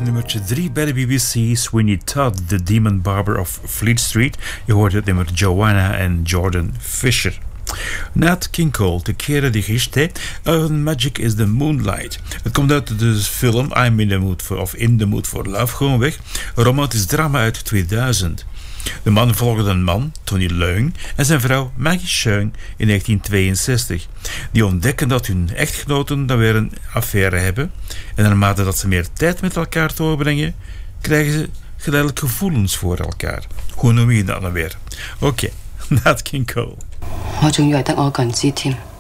nummertje 3 bij de BBC. Sweeney Todd, The Demon Barber of Fleet Street. Je hoort het nummer Joanna en Jordan Fisher. Nat King Cole, te keren die giste, Magic is the Moonlight. Het komt uit de film I'm in the Mood for, of In the Mood for Love, gewoon weg. Een romantisch drama uit 2000. De man volgde een man, Tony Leung, en zijn vrouw Maggie Cheung in 1962. Die ontdekken dat hun echtgenoten dan weer een affaire hebben. En naarmate dat ze meer tijd met elkaar doorbrengen, krijgen ze geleidelijk gevoelens voor elkaar. Hoe noem je dat dan weer? Oké, Nat King Cole. 我仲以為得我一個人知添。